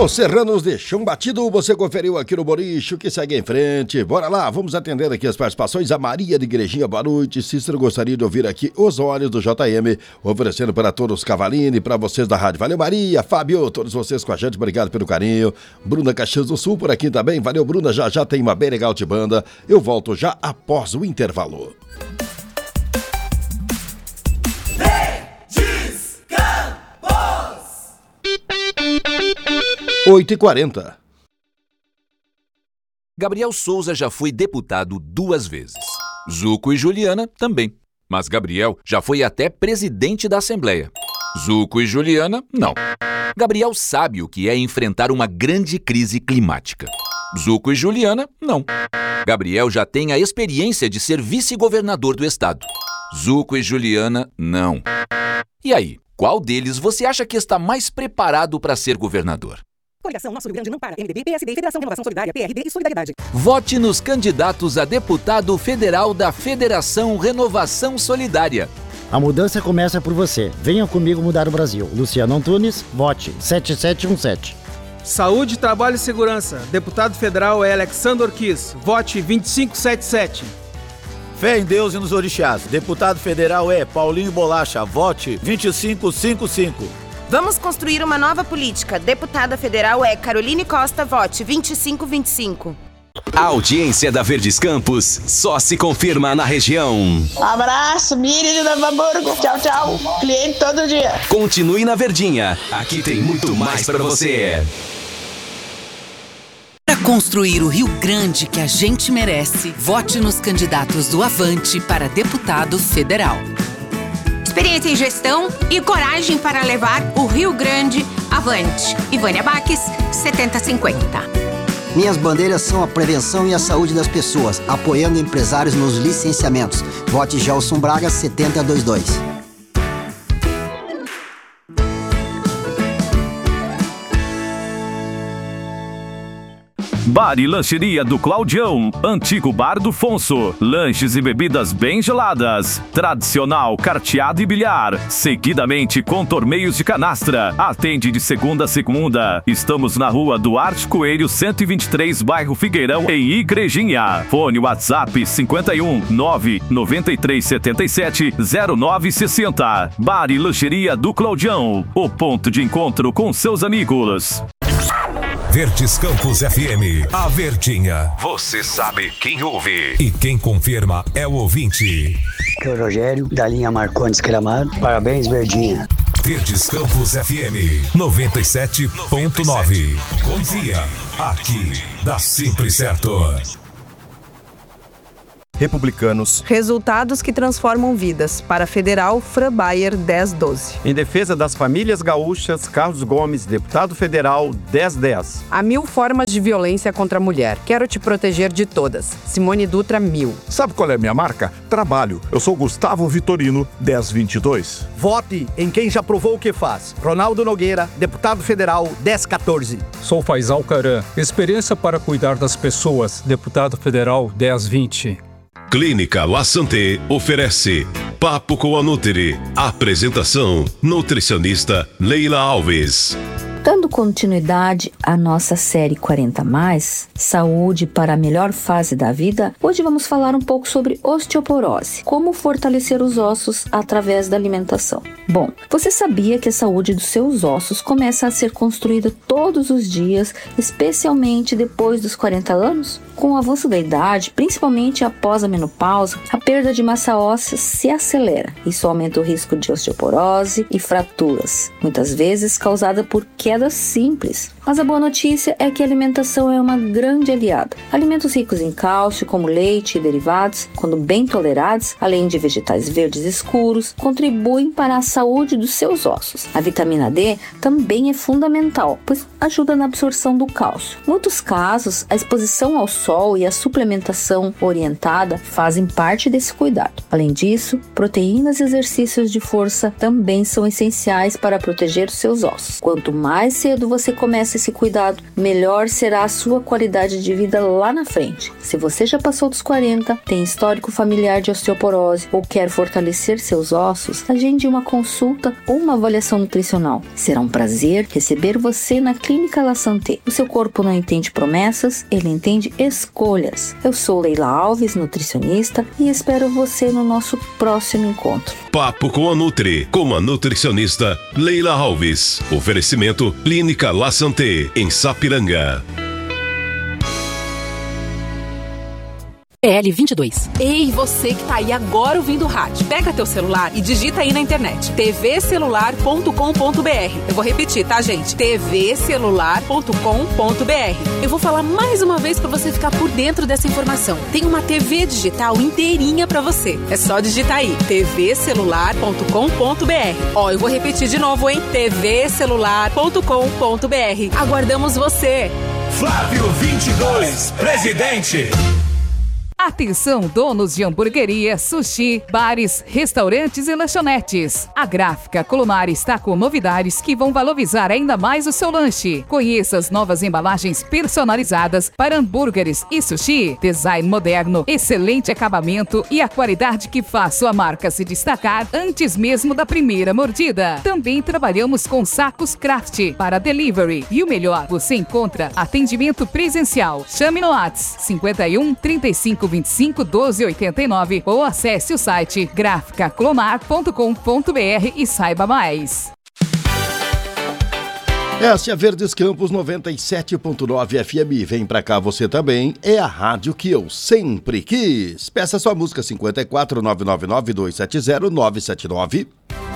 Os serranos de chão batido, você conferiu aqui no Boricho, que segue em frente. Bora lá, vamos atender aqui as participações. A Maria de Igrejinha, boa noite. Cícero gostaria de ouvir aqui os olhos do JM, oferecendo para todos os Cavalini, para vocês da rádio. Valeu, Maria, Fábio, todos vocês com a gente, obrigado pelo carinho. Bruna Caxias do Sul por aqui também, valeu, Bruna, já tem uma bem legal de banda. Eu volto já após o intervalo. 8h40. Gabriel Souza já foi deputado 2 vezes. Zuco e Juliana também. Mas Gabriel já foi até presidente da Assembleia. Zuco e Juliana, não. Gabriel sabe o que é enfrentar uma grande crise climática. Zuco e Juliana, não. Gabriel já tem a experiência de ser vice-governador do estado. Zuco e Juliana, não. E aí, qual deles você acha que está mais preparado para ser governador? Coligação Nosso Rio Grande não para. MDB, PSD, Federação Renovação Solidária, PRD e Solidariedade. Vote nos candidatos a deputado federal da Federação Renovação Solidária. A mudança começa por você. Venha comigo mudar o Brasil. Luciano Antunes, vote 7717. Saúde, Trabalho e Segurança. Deputado federal é Alexandre Orquiz. Vote 2577. Fé em Deus e nos orixás. Deputado federal é Paulinho Bolacha. Vote 2555. Vamos construir uma nova política. Deputada federal é Caroline Costa. Vote 2525. A audiência da Verdes Campos só se confirma na região. Abraço, Miriam de Novo Hamburgo. Tchau, tchau. Cliente todo dia. Continue na Verdinha. Aqui tem muito mais pra você. Para construir o Rio Grande que a gente merece, vote nos candidatos do Avante para deputado federal. Experiência em gestão e coragem para levar o Rio Grande avante. Ivânia Baques, 7050. Minhas bandeiras são a prevenção e a saúde das pessoas, apoiando empresários nos licenciamentos. Vote Gelson Braga, 7022. Bar e Lancheria do Claudião, antigo Bar do Fonso. Lanches e bebidas bem geladas. Tradicional, carteado e bilhar. Seguidamente com torneios de canastra. Atende de segunda a segunda. Estamos na rua Duarte Coelho, 123, bairro Figueirão, em Igrejinha. Fone WhatsApp 51 99377 0960. Bar e Lancheria do Claudião. O ponto de encontro com seus amigos. Verdes Campos FM, a Verdinha. Você sabe quem ouve. E quem confirma é o ouvinte. Aqui é o Rogério, da linha Marcondes Gramado. Parabéns, Verdinha. Verdes Campos FM 97.9. Confia, aqui dá sempre certo. Republicanos. Resultados que transformam vidas. Para Federal, Fran Bayer, 1012. Em defesa das famílias gaúchas, Carlos Gomes, deputado federal, 1010. Há 1000 formas de violência contra a mulher. Quero te proteger de todas. Simone Dutra, 1000. Sabe qual é a minha marca? Trabalho. Eu sou Gustavo Vitorino, 1022. Vote em quem já provou o que faz. Ronaldo Nogueira, deputado federal, 1014. Sou Faisal Caran. Experiência para cuidar das pessoas. Deputado federal, 1020. Clínica La Santé oferece Papo com a Nutri. Apresentação, nutricionista Leila Alves. Dando continuidade à nossa série 40+, Saúde para a melhor fase da vida, hoje vamos falar um pouco sobre osteoporose, como fortalecer os ossos através da alimentação. Bom, você sabia que a saúde dos seus ossos começa a ser construída todos os dias, especialmente depois dos 40 anos? Com o avanço da idade, principalmente após a menopausa, a perda de massa óssea se acelera. Isso aumenta o risco de osteoporose e fraturas, muitas vezes causada por quedas simples. Mas a boa notícia é que a alimentação é uma grande aliada. Alimentos ricos em cálcio, como leite e derivados, quando bem tolerados, além de vegetais verdes escuros, contribuem para a saúde dos seus ossos. A vitamina D também é fundamental, pois ajuda na absorção do cálcio. Em muitos casos, a exposição ao sol e a suplementação orientada fazem parte desse cuidado. Além disso, proteínas e exercícios de força também são essenciais para proteger os seus ossos. Quanto mais mais cedo você começa esse cuidado, melhor será a sua qualidade de vida lá na frente. Se você já passou dos 40, tem histórico familiar de osteoporose ou quer fortalecer seus ossos, agende uma consulta ou uma avaliação nutricional. Será um prazer receber você na Clínica La Santé. O seu corpo não entende promessas, ele entende escolhas. Eu sou Leila Alves, nutricionista, e espero você no nosso próximo encontro. Papo com a Nutri, com a nutricionista Leila Alves. Oferecimento Clínica La Santé, em Sapiranga. PL22. Ei, você que tá aí agora ouvindo o rádio, pega teu celular e digita aí na internet tvcelular.com.br. Eu vou repetir, tá, gente? tvcelular.com.br. Eu vou falar mais uma vez pra você ficar por dentro dessa informação. Tem uma TV digital inteirinha pra você. É só digitar aí tvcelular.com.br. Ó, eu vou repetir de novo, hein? tvcelular.com.br. Aguardamos você. Flávio 22, presidente. Atenção, donos de hamburgueria, sushi, bares, restaurantes e lanchonetes. A Gráfica Colomar está com novidades que vão valorizar ainda mais o seu lanche. Conheça as novas embalagens personalizadas para hambúrgueres e sushi. Design moderno, excelente acabamento e a qualidade que faz sua marca se destacar antes mesmo da primeira mordida. Também trabalhamos com sacos craft para delivery. E o melhor, você encontra atendimento presencial. Chame no WhatsApp 51 35 25 12 89 ou acesse o site graficaclomar.com.br e saiba mais. Essa é a Verdes Campos 97.9 FM. Vem pra cá você também. É a rádio que eu sempre quis. Peça sua música 54 999 270 979.